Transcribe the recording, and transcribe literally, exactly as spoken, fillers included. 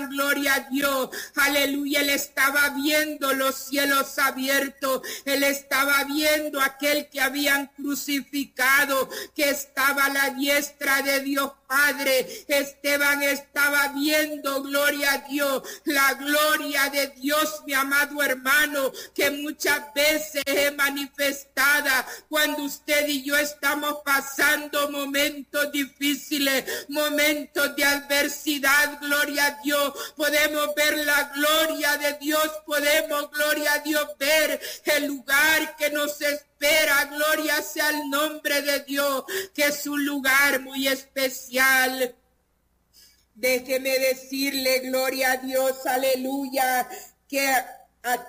estaban, gloria a Dios, aleluya, él estaba viendo los cielos abiertos, él estaba viendo aquel que habían crucificado, que estaba a la diestra de Dios Padre. Esteban estaba viendo, gloria a Dios, la gloria de Dios, mi amado hermano, que muchas veces es manifestada cuando usted y yo estamos pasando momentos difíciles, momentos de adversidad, gloria a Dios. Podemos ver la gloria de Dios, podemos, gloria a Dios, ver el lugar que nos espera, gloria sea el nombre de Dios, que es un lugar muy especial. Déjeme decirle, gloria a Dios, aleluya, que